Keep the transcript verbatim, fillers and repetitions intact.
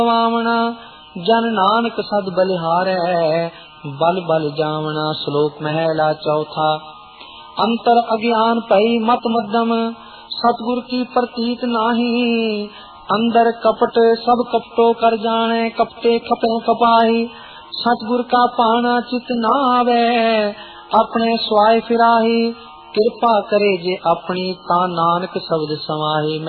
वावना जन नानक सद बलिहारै बल बल जावना। श्लोक महला चौथा। अंतर अज्ञान पई मत मध्यम सतगुर की प्रतीत नाही। अंदर कपट सब कपटो कर जाने कपटे खपे कपाही। सतगुर का पाना चित ना आवे अपने स्वाय फिराही। कृपा करे जे अपनी ता नानक शब्द समाही।